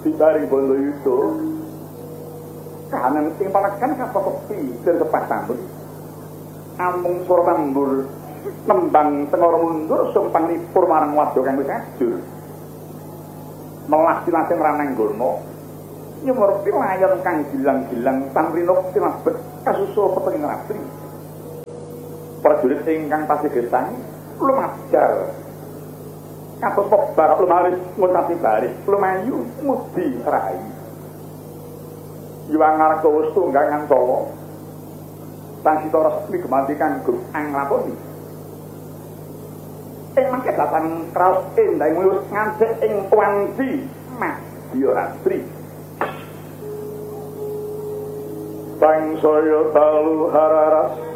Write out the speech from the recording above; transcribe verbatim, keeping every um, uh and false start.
Dibari bondo yudo kahanan ing palagan kapokepi dan sepasambut amung suara tambur nembang tengoro mundur sumpang nipur marang wado kang wis ajur melah silasing raneng gono nyumurti layan kang gilang-gilang tamrinok tinabet kasusul petenging ratri prajurit ingkang tasih gesang lumajar kados barak lumaris nguntasi baris lumayu mudi rai yuang ngarga wis tunggang ngantawa sang sita resmi gemantikan grup anglaponi ing mangke datang kraos endah wis ngancik ing wanci madya ratri sang saya talu hararas